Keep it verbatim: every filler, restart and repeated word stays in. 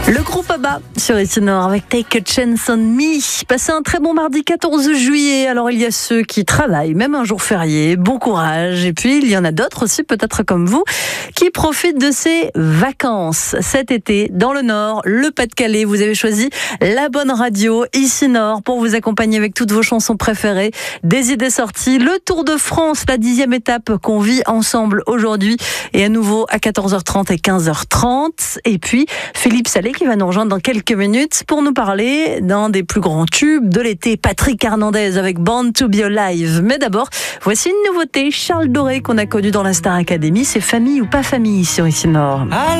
Le groupe ABBA sur Ici Nord avec Take a Chance on Me. Passez un très bon mardi quatorze juillet. Alors il y a ceux qui travaillent, même un jour férié, bon courage. Et puis il y en a d'autres aussi, peut-être comme vous, qui profitent de ces vacances. Cet été, dans le Nord, le Pas-de-Calais, vous avez choisi la bonne radio Ici Nord pour vous accompagner avec toutes vos chansons préférées, des idées sorties, le Tour de France, la dixième étape qu'on vit ensemble aujourd'hui. Et à nouveau à quatorze heures trente et quinze heures trente. Et puis Philippe Salé qui va nous rejoindre dans quelques minutes pour nous parler d'un des plus grands tubes de l'été, Patrick Hernandez avec Born to be Alive. Mais d'abord, voici une nouveauté, Charles Doré qu'on a connu dans la Star Academy, c'est Famille ou pas famille sur Ici Nord.